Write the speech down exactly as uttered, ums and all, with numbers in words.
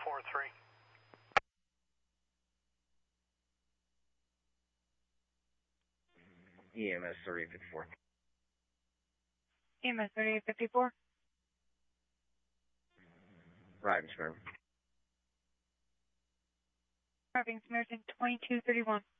four three. E M S thirty-eight fifty-four. E M S thirty-eight fifty-four. Right, Mister Driving Samaritan twenty-two thirty-one.